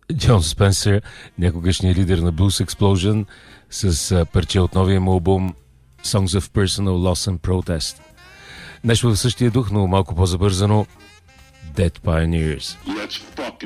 Джон Спенсър, някогашният лидер на Blues Explosion, с парче от новия му албум Songs of Personal Loss and Protest. Нещо в същия дух, но малко по-забързано. Dead Pioneers. Let's fucking